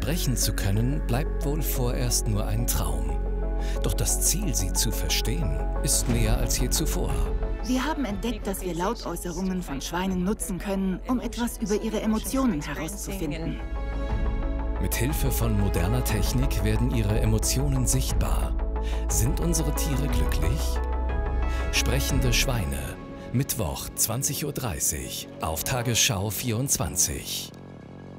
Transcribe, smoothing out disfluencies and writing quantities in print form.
Sprechen zu können, bleibt wohl vorerst nur ein Traum. Doch das Ziel, sie zu verstehen, ist mehr als je zuvor. Wir haben entdeckt, dass wir Lautäußerungen von Schweinen nutzen können, um etwas über ihre Emotionen herauszufinden. Mit Hilfe von moderner Technik werden ihre Emotionen sichtbar. Sind unsere Tiere glücklich? Sprechende Schweine. Mittwoch 20:30 Uhr auf Tagesschau 24.